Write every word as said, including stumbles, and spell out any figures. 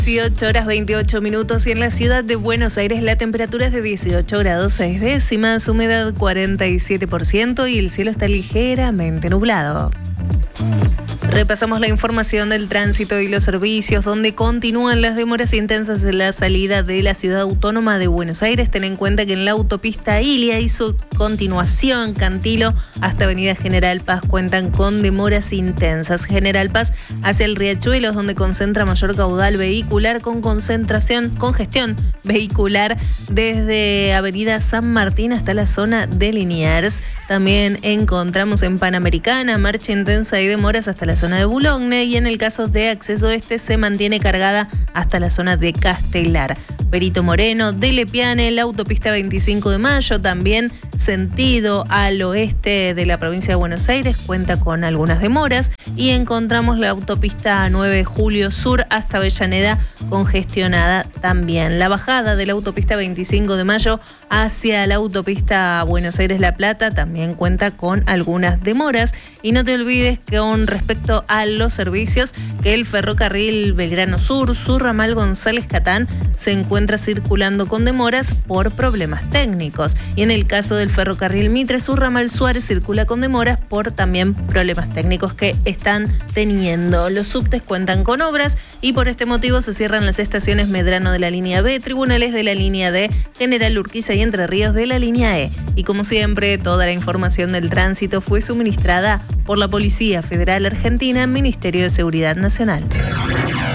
dieciocho horas veintiocho minutos y en la ciudad de Buenos Aires la temperatura es de dieciocho grados seis décimas, humedad cuarenta y siete por ciento y el cielo está ligeramente nublado. Repasamos la información del tránsito y los servicios, donde continúan las demoras intensas en la salida de la ciudad autónoma de Buenos Aires. Ten en cuenta que en la autopista Ilia y su continuación Cantilo hasta Avenida General Paz cuentan con demoras intensas. General Paz hacia el Riachuelo es donde concentra mayor caudal vehicular con concentración, congestión vehicular desde Avenida San Martín hasta la zona de Liniers. También encontramos en Panamericana marcha intensa y demoras hasta la zona de Boulogne, y en el caso de acceso este se mantiene cargada hasta la zona de Castelar. Perito Moreno, de Lepiane, la autopista veinticinco de mayo, también sentido al oeste de la provincia de Buenos Aires, cuenta con algunas demoras, y encontramos la autopista nueve de julio sur hasta Avellaneda congestionada también. La bajada de la autopista veinticinco de mayo hacia la autopista Buenos Aires-La Plata también cuenta con algunas demoras. Y no te olvides que con respecto a los servicios, que el ferrocarril Belgrano Sur, su ramal González Catán, se encuentra circulando con demoras por problemas técnicos. Y en el caso del ferrocarril Mitre, su ramal Suárez circula con demoras por también problemas técnicos que están teniendo. Los subtes cuentan con obras y por este motivo se cierran las estaciones Medrano de la línea B, Tribunales de la línea D, General Urquiza y Entre Ríos de la línea E. Y como siempre, toda la información del tránsito fue suministrada por la Policía Federal Argentina, Ministerio de Seguridad Nacional.